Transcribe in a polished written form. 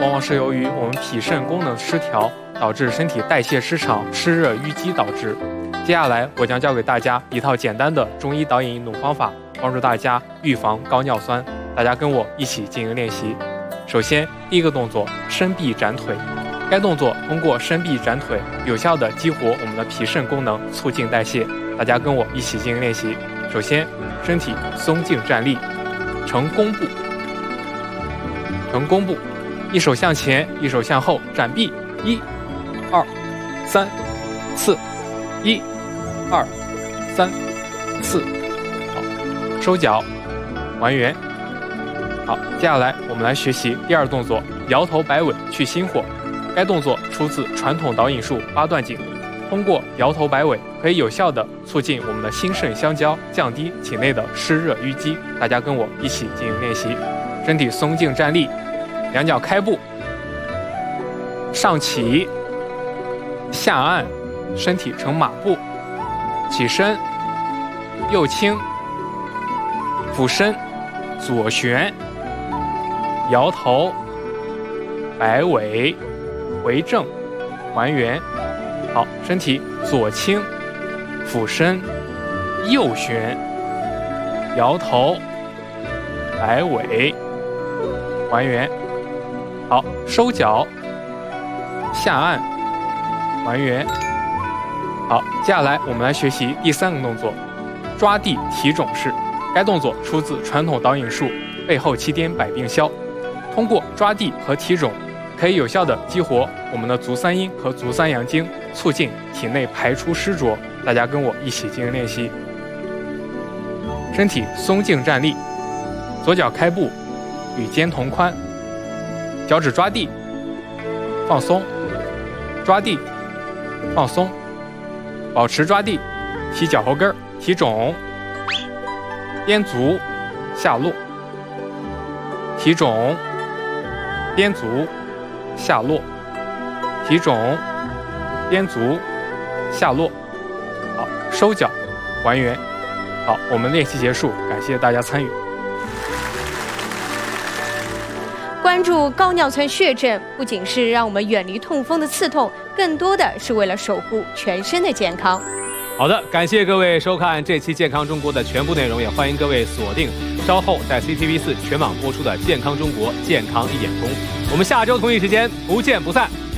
往往是由于我们脾肾功能失调，导致身体代谢失常、湿热淤积导致。接下来我将教给大家一套简单的中医导引运动方法，帮助大家预防高尿酸。大家跟我一起进行练习。首先，第一个动作，伸臂展腿。该动作通过伸臂展腿，有效地激活我们的脾肾功能，促进代谢。大家跟我一起进行练习。首先，身体松劲站立，呈弓步。呈弓步，一手向前，一手向后，展臂，1、2、3、4，1、2、3、4。好，收脚，还原。好，接下来我们来学习第二动作，摇头摆尾去心火。该动作出自传统导引术八段锦，通过摇头摆尾可以有效地促进我们的心肾相交，降低体内的湿热淤积。大家跟我一起进行练习。身体松劲站立，两脚开步，上起，下按，身体呈马步，起身，右倾，俯身，左旋，摇头，摆尾，回正，还原。好，身体左倾，俯身，右旋，摇头，摆尾，还原。好，收脚，下按，还原。好，接下来我们来学习第三个动作，抓地提踵式。该动作出自传统导引术背后七颠百病消。通过抓地和提踵，可以有效地激活我们的足三阴和足三阳经，促进体内排出湿浊。大家跟我一起进行练习。身体松劲站立，左脚开步，与肩同宽，脚趾抓地，放松，抓地，放松，保持抓地，提脚后跟，提踵，颠足下落，提踵，颠足下落，提踵，颠足下落。好，收脚，还原。好，我们练习结束，感谢大家参与。 关注高尿酸血症，不仅是让我们远离痛风的刺痛，更多的是为了守护全身的健康。 好的，感谢各位收看这期《健康中国》的全部内容，也欢迎各位锁定稍后在 CCTV4全网播出的《健康中国健康一点通》。我们下周同一时间不见不散。